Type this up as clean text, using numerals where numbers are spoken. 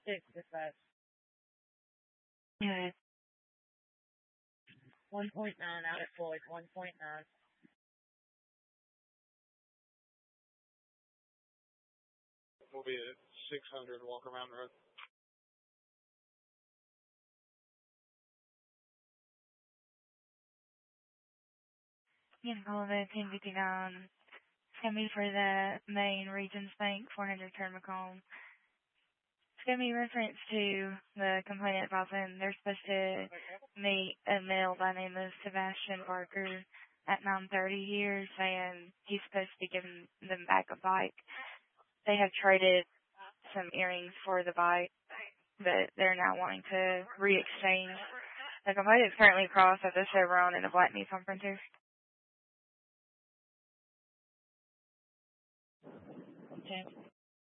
6 dispatch. Yeah. 1.9 out at Floyd, 1.9. We'll be at 600 walk around the road. You can call the 1059. It's going to be for the main Regions Bank, 400 Turn McComb. It's going to be reference to the complainant filing. They're supposed to meet a male by the name of Sebastian Parker at 9:30 here, saying he's supposed to be giving them back a bike. They have traded some earrings for the bike, but they're now wanting to re-exchange. The complainant is currently crossed at the Chevron in a black Nissan Frontier. Okay.